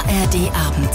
ARD-Abend.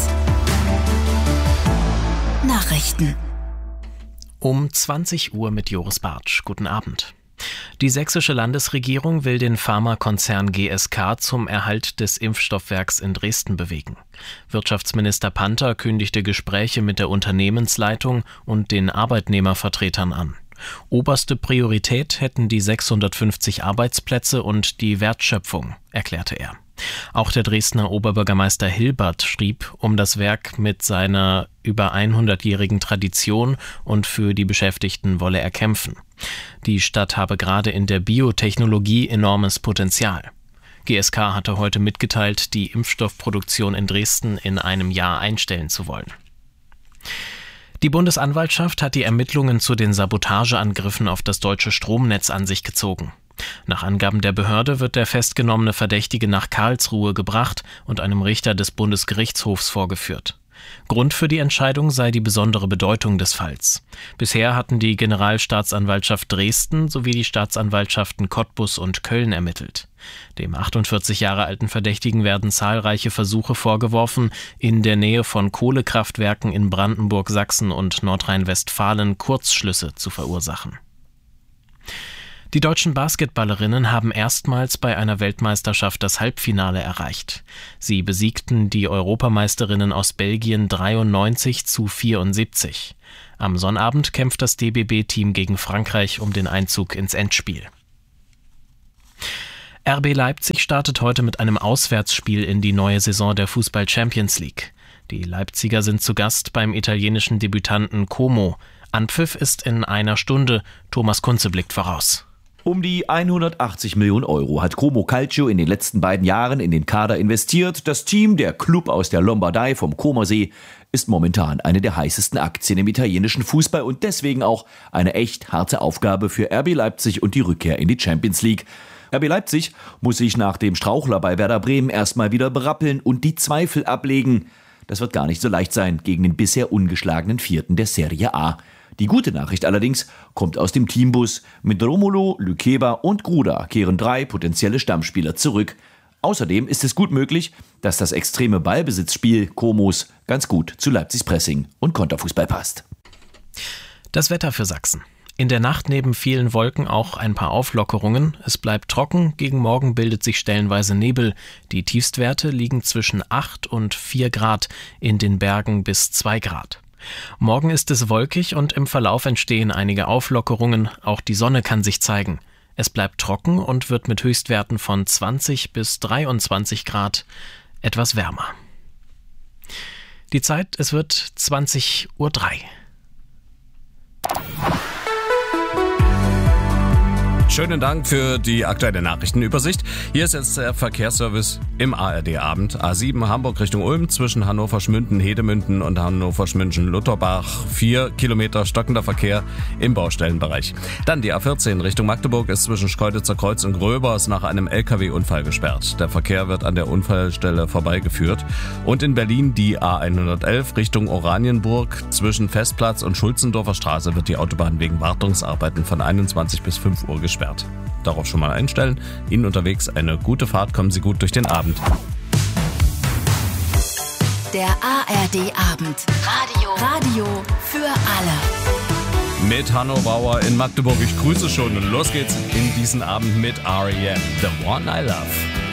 Nachrichten. Um 20 Uhr mit Joris Bartsch. Guten Abend. Die sächsische Landesregierung will den Pharmakonzern GSK zum Erhalt des Impfstoffwerks in Dresden bewegen. Wirtschaftsminister Panther kündigte Gespräche mit der Unternehmensleitung und den Arbeitnehmervertretern an. Oberste Priorität hätten die 650 Arbeitsplätze und die Wertschöpfung, erklärte er. Auch der Dresdner Oberbürgermeister Hilbert schrieb, um das Werk mit seiner über 100-jährigen Tradition und für die Beschäftigten wolle er kämpfen. Die Stadt habe gerade in der Biotechnologie enormes Potenzial. GSK hatte heute mitgeteilt, die Impfstoffproduktion in Dresden in einem Jahr einstellen zu wollen. Die Bundesanwaltschaft hat die Ermittlungen zu den Sabotageangriffen auf das deutsche Stromnetz an sich gezogen. Nach Angaben der Behörde wird der festgenommene Verdächtige nach Karlsruhe gebracht und einem Richter des Bundesgerichtshofs vorgeführt. Grund für die Entscheidung sei die besondere Bedeutung des Falls. Bisher hatten die Generalstaatsanwaltschaft Dresden sowie die Staatsanwaltschaften Cottbus und Köln ermittelt. Dem 48 Jahre alten Verdächtigen werden zahlreiche Versuche vorgeworfen, in der Nähe von Kohlekraftwerken in Brandenburg, Sachsen und Nordrhein-Westfalen Kurzschlüsse zu verursachen. Die deutschen Basketballerinnen haben erstmals bei einer Weltmeisterschaft das Halbfinale erreicht. Sie besiegten die Europameisterinnen aus Belgien 93-74. Am Sonnabend kämpft das DBB-Team gegen Frankreich um den Einzug ins Endspiel. RB Leipzig startet heute mit einem Auswärtsspiel in die neue Saison der Fußball-Champions League. Die Leipziger sind zu Gast beim italienischen Debütanten Como. Anpfiff ist in einer Stunde. Thomas Kunze blickt voraus. Um die 180 Millionen Euro hat Como Calcio in den letzten beiden Jahren in den Kader investiert. Das Team, der Club aus der Lombardei vom Comersee, ist momentan eine der heißesten Aktien im italienischen Fußball und deswegen auch eine echt harte Aufgabe für RB Leipzig und die Rückkehr in die Champions League. RB Leipzig muss sich nach dem Strauchler bei Werder Bremen erstmal wieder berappeln und die Zweifel ablegen. Das wird gar nicht so leicht sein gegen den bisher ungeschlagenen Vierten der Serie A. Die gute Nachricht allerdings kommt aus dem Teambus. Mit Romolo, Lükeba und Gruda kehren 3 potenzielle Stammspieler zurück. Außerdem ist es gut möglich, dass das extreme Ballbesitzspiel Comos ganz gut zu Leipzigs Pressing und Konterfußball passt. Das Wetter für Sachsen. In der Nacht neben vielen Wolken auch ein paar Auflockerungen. Es bleibt trocken, gegen Morgen bildet sich stellenweise Nebel. Die Tiefstwerte liegen zwischen 8 und 4 Grad, in den Bergen bis 2 Grad. Morgen ist es wolkig und im Verlauf entstehen einige Auflockerungen. Auch die Sonne kann sich zeigen. Es bleibt trocken und wird mit Höchstwerten von 20 bis 23 Grad etwas wärmer. Die Zeit, es wird 20:03 Uhr. Schönen Dank für die aktuelle Nachrichtenübersicht. Hier ist jetzt der Verkehrsservice im ARD-Abend. A7 Hamburg Richtung Ulm zwischen Hannover-Schmünden-Hedemünden und Hannover-Schmünchen-Lutterbach. 4 Kilometer stockender Verkehr im Baustellenbereich. Dann die A14 Richtung Magdeburg ist zwischen Schkeuditzer Kreuz und Gröbers nach einem LKW-Unfall gesperrt. Der Verkehr wird an der Unfallstelle vorbeigeführt. Und in Berlin die A111 Richtung Oranienburg zwischen Festplatz und Schulzendorfer Straße wird die Autobahn wegen Wartungsarbeiten von 21 bis 5 Uhr gesperrt. Darauf schon mal einstellen. Ihnen unterwegs eine gute Fahrt, kommen Sie gut durch den Abend. Der ARD-Abend. Radio für alle. Mit Hanno Bauer in Magdeburg. Ich grüße schon und los geht's in diesen Abend mit R.E.M. The One I Love.